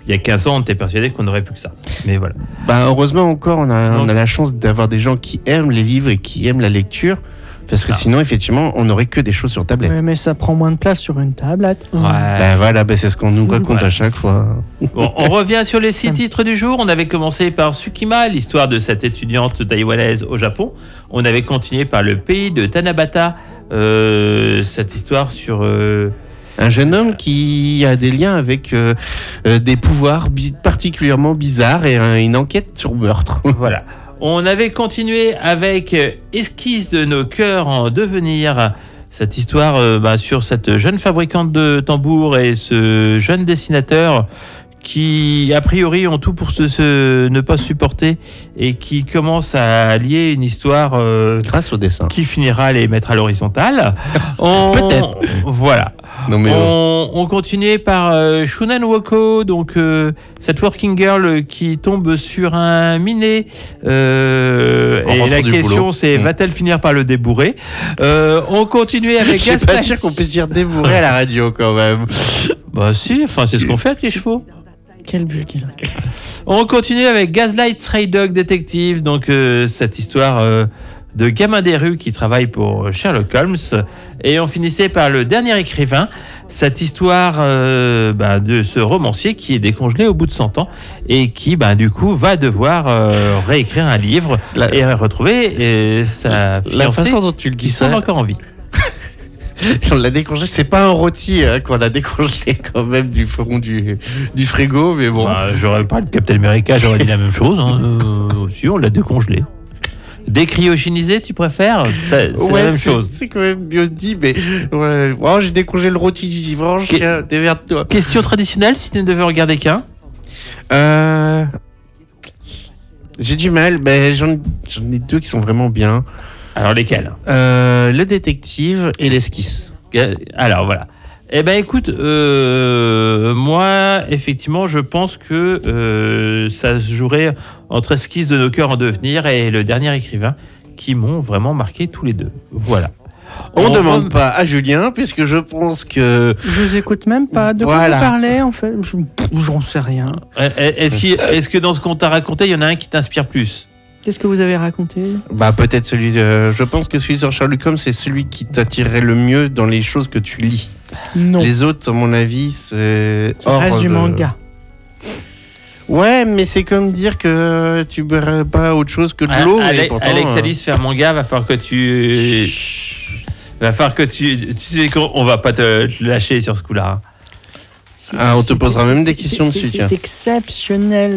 il y a 15 ans, on était persuadé qu'on n'aurait plus que ça. Mais voilà. Heureusement encore, on a la chance d'avoir des gens qui aiment les livres et qui aiment la lecture. Parce que sinon, effectivement, on n'aurait que des choses sur tablette. Ouais, mais ça prend moins de place sur une tablette. Ouais. Voilà, c'est ce qu'on nous raconte à chaque fois. Bon, on revient sur les 6 titres du jour. On avait commencé par Tsukima, l'histoire de cette étudiante taïwanaise au Japon. On avait continué par le pays de Tanabata, cette histoire sur... Un jeune homme qui a des liens avec des pouvoirs particulièrement bizarres et une enquête sur meurtre. Voilà. On avait continué avec Esquisse de nos cœurs en devenir. Cette histoire sur cette jeune fabricante de tambours et ce jeune dessinateur qui, a priori, ont tout pour ne pas se supporter et qui commence à lier une histoire grâce au dessin qui finira à les mettre à l'horizontale. Peut-être. Voilà. Non, mais on continuait par Shunan Woko, donc cette working girl qui tombe sur un miné. Et la question c'est va-t-elle finir par le débourrer? On continuait avec Je suis pas sûr qu'on puisse dire débourrer à la radio quand même. Bah si, enfin c'est ce qu'on fait avec les chevaux. Quel but qu'il a. On continue avec Gaslight Stray Dog Detective, donc cette histoire de gamin des rues qui travaille pour Sherlock Holmes. Et on finissait par le dernier écrivain, cette histoire de ce romancier qui est décongelé au bout de 100 ans et qui, du coup, va devoir réécrire un livre et retrouver sa fiancée. La façon dont tu le dis ça... encore en vie. On l'a décongelé, c'est pas un rôti qu'on a décongelé quand même du fond du frigo, mais bon. J'aurais parlé de Captain America, j'aurais dit la même chose. Aussi, on l'a décongelé. Décryogénisé, tu préfères? C'est la même chose. C'est quand même bien dit, mais j'ai décongelé le rôti du dimanche. Démerde-toi. Question traditionnelle, si tu ne devais regarder qu'un. J'ai du mal, mais j'en ai 2 qui sont vraiment bien. Alors lesquels? Le détective et l'esquisse. Alors voilà. Eh ben écoute, moi effectivement je pense que ça se jouerait entre Esquisse de nos cœurs en devenir et le dernier écrivain qui m'ont vraiment marqué tous les deux. Voilà. On ne demande pas à Julien puisque je pense que... Je vous écoute même pas. De quoi vous parlez en fait? J'en sais rien. Est-ce que dans ce qu'on t'a raconté, il y en a un qui t'inspire plus? Qu'est-ce que vous avez raconté? Peut-être celui... je pense que celui sur Sherlock Holmes, c'est celui qui t'attirerait le mieux dans les choses que tu lis. Non. Les autres, à mon avis, c'est... Ça reste du manga. Ouais, mais c'est comme dire que tu boirais pas autre chose que de l'eau. Alex Alice, faire manga, va falloir que tu... Tu sais qu'on va pas te lâcher sur ce coup-là. On te posera même des questions dessus. C'est exceptionnel,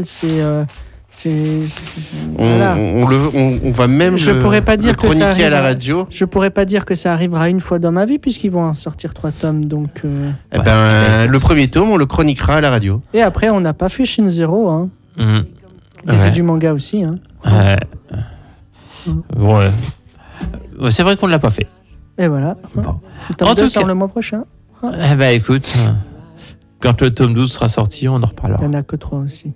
voilà. On va même le chroniquer à la radio. Je pourrais pas dire que ça arrivera une fois dans ma vie puisqu'ils vont en sortir 3 tomes. Donc, le premier tome, on le chroniquera à la radio. Et après, on n'a pas fait Shin Zero. Hein. Et c'est du manga aussi. Hein. Ouais. C'est vrai qu'on ne l'a pas fait. Et voilà. Bon. Le tome 2 sort le mois prochain. Écoute, quand le tome 12 sera sorti, on en reparlera. Il n'y en a que 3 aussi.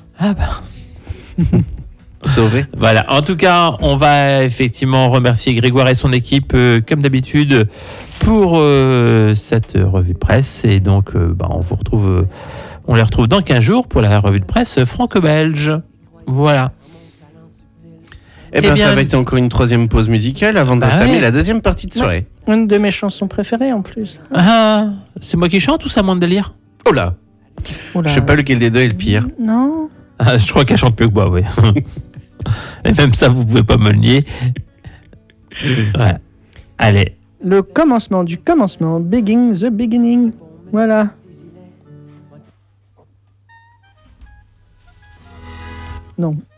Sauvé. Voilà. En tout cas, on va effectivement remercier Grégoire et son équipe, comme d'habitude, pour cette revue de presse. Et donc, on les retrouve dans 15 jours pour la revue de presse franco-belge. Voilà. Ça va être encore une 3e pause musicale avant d'entamer la 2e partie de soirée. Une de mes chansons préférées en plus. C'est moi qui chante ou ça monte de lire? Oh là. Je sais pas lequel des deux est le pire. Non. Je crois qu'elle chante mieux que moi, oui. Et même ça, vous pouvez pas me le nier. Ouais. Allez. Le commencement du commencement. Begin the beginning. Voilà. Non.